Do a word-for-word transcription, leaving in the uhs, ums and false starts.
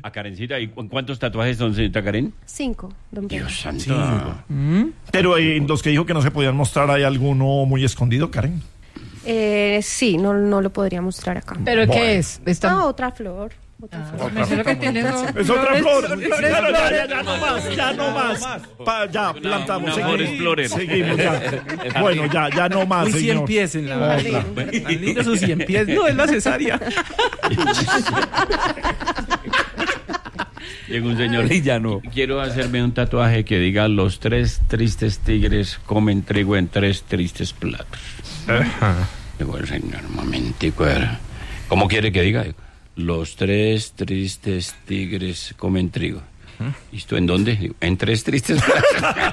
A Karencita, ¿y cu- cuántos tatuajes son, señorita Karen? Cinco, don Pedro. Dios santo. Sí. Pero eh, los que dijo que no se podían mostrar, ¿hay alguno muy escondido, Karen? Eh, sí, no, no lo podría mostrar acá. ¿Pero Bueno. qué es? Está... Ah, otra flor. Otra flor. Me sé lo que tiene eso. Es otra flor. Flores, flores, Claro, ya, flores. ya, ya no más, ya no más. Pa- ya, plantamos. una seguimos. flor explorer. Seguimos, ya. Bueno, ya, ya no más, Un cien señor. pies en la Otra. Tan lindo sus cien pies. No, es la cesárea. Llega un señor. Y ya no. Quiero hacerme un tatuaje que diga: los tres tristes tigres comen trigo en tres tristes platos. Digo, el señor, un momentico. a ver. ¿Cómo quiere que diga? Digo, los tres tristes tigres comen trigo. ¿Y esto en dónde? Digo, en tres tristes platos.